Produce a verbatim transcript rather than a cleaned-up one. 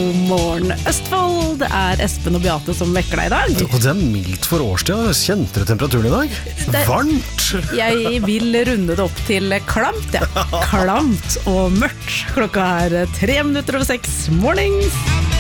God morgen Østfold, det er Espen og Beate som vekker deg i dag. Og det er mildt for årstid, kjente du temperaturen i dag? Det, Varmt! Jeg vil runde det opp til klamt, ja. Klamt og mørkt. Klokka er tre minutter over seks mornings.